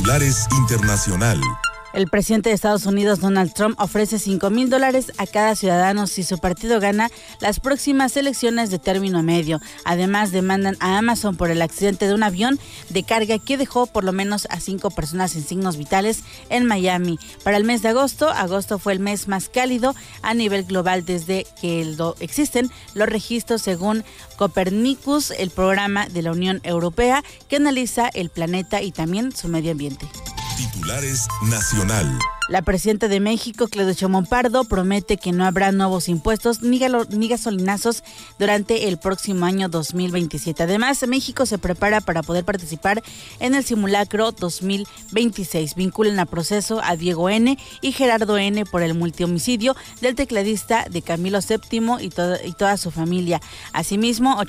Titulares Internacional. El presidente de Estados Unidos, Donald Trump, ofrece $5,000 a cada ciudadano si su partido gana las próximas elecciones de término medio. Además, demandan a Amazon por el accidente de un avión de carga que dejó por lo menos a 5 personas sin signos vitales en Miami. Para el mes de agosto fue el mes más cálido a nivel global desde que existen los registros según Copernicus, el programa de la Unión Europea que analiza el planeta y también su medio ambiente. Titulares Nacional. La presidenta de México, Claudia Sheinbaum Pardo, promete que no habrá nuevos impuestos ni gasolinazos durante el próximo año 2027. Además, México se prepara para poder participar en el simulacro 2026. Vinculan a proceso a Diego N. y Gerardo N. por el multihomicidio del tecladista de Camilo VII y toda su familia. Asimismo,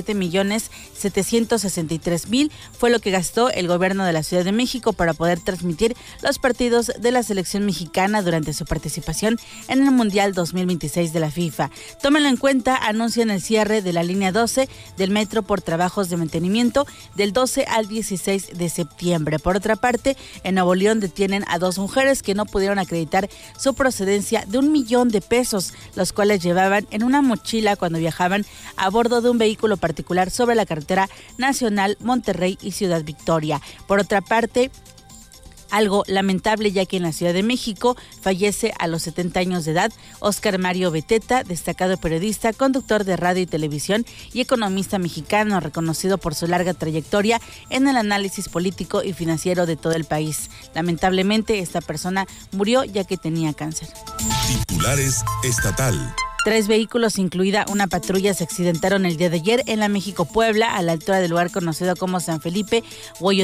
87,763,000 fue lo que gastó el gobierno de la Ciudad de México para poder transmitir los partidos de la selección mexicana durante su participación en el Mundial 2026 de la FIFA. Tómenlo en cuenta, anuncian el cierre de la línea 12 del metro por trabajos de mantenimiento del 12 al 16 de septiembre. Por otra parte, en Nuevo León detienen a 2 mujeres que no pudieron acreditar su procedencia de $1,000,000, los cuales llevaban en una mochila cuando viajaban a bordo de un vehículo particular sobre la carretera nacional Monterrey y Ciudad Victoria. Por otra parte, algo lamentable, ya que en la Ciudad de México fallece a los 70 años de edad Óscar Mario Beteta, destacado periodista, conductor de radio y televisión y economista mexicano, reconocido por su larga trayectoria en el análisis político y financiero de todo el país. Lamentablemente, esta persona murió ya que tenía cáncer. Titulares Estatal. 3 vehículos, incluida una patrulla, se accidentaron el día de ayer en la México-Puebla, a la altura del lugar conocido como San Felipe, Huello